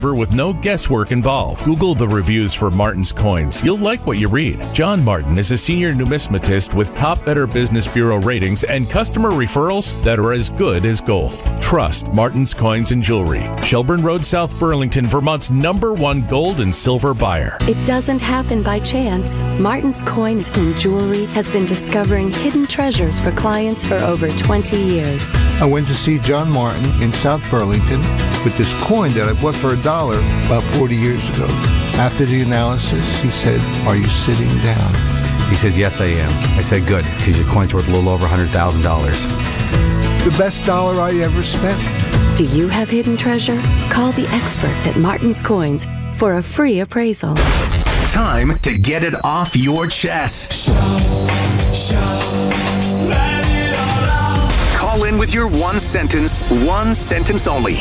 with no guesswork involved. Google the reviews for Martin's Coins. You'll like what you read. John Martin is a senior numismatist with top Better Business Bureau ratings and customer referrals that are as good as gold. Trust Martin's Coins and Jewelry. Shelburne Road, South Burlington, Vermont's #1 gold and silver buyer. It doesn't happen by chance. Martin's Coins and Jewelry has been discovering hidden treasures for clients for over 20 years. I went to see John Martin in South Burlington with this coin that I bought for $1 about 40 years ago. After the analysis, he said, "Are you sitting down?" He says, "Yes, I am." I said, "Good, because your coin's worth a little over $100,000. The best dollar I ever spent. Do you have hidden treasure? Call the experts at Martin's Coins for a free appraisal. Time to get it off your chest. Call in with your one sentence only.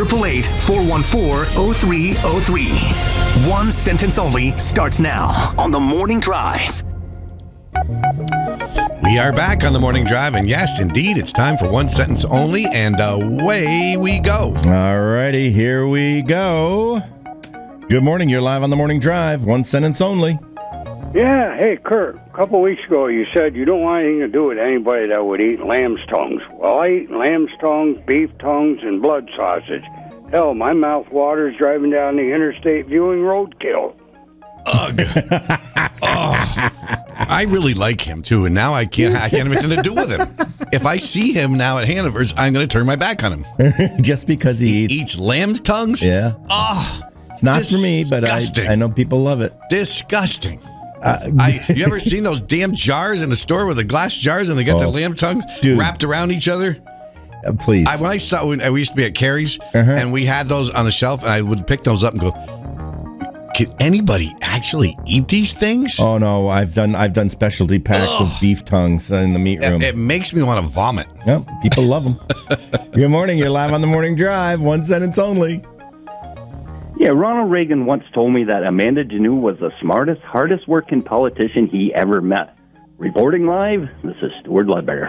888-414-0303. One sentence only starts now on The Morning Drive. We are back on The Morning Drive, and yes, indeed, it's time for one sentence only, and away we go. All righty, here we go. Good morning, you're live on The Morning Drive, one sentence only. Yeah, hey, Kurt, a couple weeks ago you said you don't want anything to do with anybody that would eat lamb's tongues. Well, I eat lamb's tongues, beef tongues, and blood sausage. Hell, my mouth waters driving down the interstate viewing roadkill. Ugh. Oh, I really like him, too, and now I can't have anything to do with him. If I see him now at Hanover's, I'm going to turn my back on him. Just because he eats lamb's tongues? Yeah. Oh, it's not for me, but I know people love it. Disgusting. You ever seen those damn jars in the store with the glass jars and they got the lamb tongue wrapped around each other? Please. We used to be at Carrie's and we had those on the shelf, and I would pick those up and go, can anybody actually eat these things? Oh no, I've done specialty packs of beef tongues in the meat room. It makes me want to vomit. Yep, people love them. Good morning, you're live on The Morning Drive, one sentence only. Yeah, Ronald Reagan once told me that Amanda Janou was the smartest, hardest working politician he ever met. Reporting live, this is Stuart Ledbetter.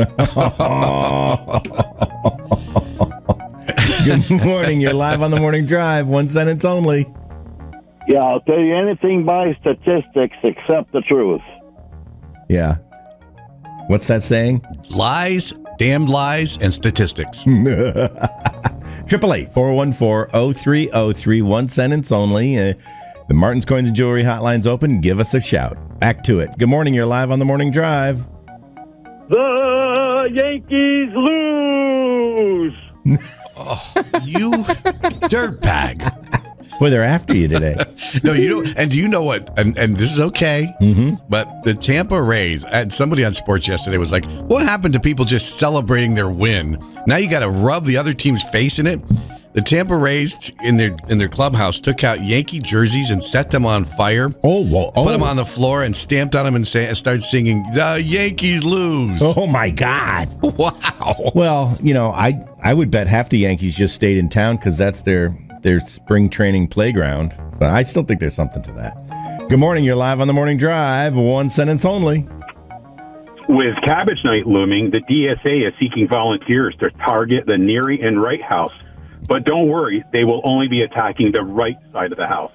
Good morning, you're live on The Morning Drive, one sentence only. Yeah, I'll tell you anything by statistics except the truth. Yeah. What's that saying? Lies, damned lies, and statistics. 888-414-0303, one sentence only. The Martin's Coins and Jewelry hotline's open. Give us a shout. Back to it. Good morning. You're live on The Morning Drive. The Yankees lose. You dirtbag. Well, they're after you today. No, you don't. And do you know what? And this is okay. But the Tampa Rays, and somebody on sports yesterday was like, what happened to people just celebrating their win? Now you got to rub the other team's face in it. The Tampa Rays in their clubhouse took out Yankee jerseys and set them on fire. Put them on the floor and stamped on them and started singing, "The Yankees lose." Oh my God! Wow. Well, I would bet half the Yankees just stayed in town because that's their spring training playground. So I still think there's something to that. Good morning. You're live on The Morning Drive. One sentence only. With Cabbage Night looming, the DSA is seeking volunteers to target the Neary and Wright house. But don't worry, they will only be attacking the right side of the house.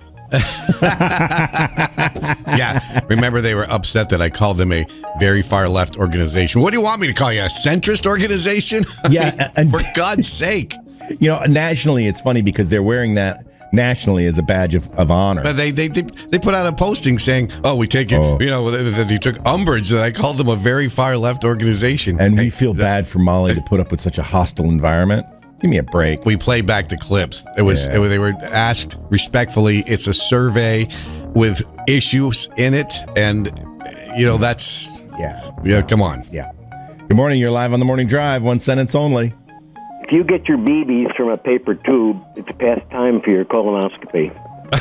Yeah, remember they were upset that I called them a very far left organization. What do you want me to call you, a centrist organization? Yeah, for God's sake. Nationally, it's funny because they're wearing that nationally as a badge of honor. But they put out a posting saying, "Oh, we take it." That he took umbrage that I called them a very far left organization, and we feel bad for Molly to put up with such a hostile environment. Give me a break. We played back the clips. They were asked respectfully. It's a survey with issues in it, and that's come on. Yeah. Good morning. You're live on The Morning Drive. One sentence only. If you get your BBs from a paper tube, it's past time for your colonoscopy.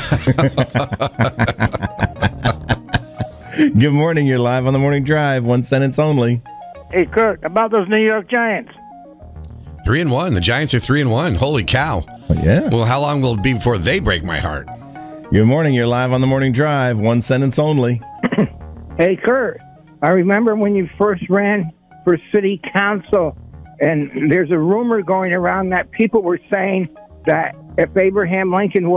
Good morning. You're live on The Morning Drive. One sentence only. Hey, Kurt, about those New York Giants. 3-1. The Giants are 3-1. Holy cow. Yeah. Well, how long will it be before they break my heart? Good morning. You're live on The Morning Drive. One sentence only. Hey, Kurt, I remember when you first ran for city council, and there's a rumor going around that people were saying that if Abraham Lincoln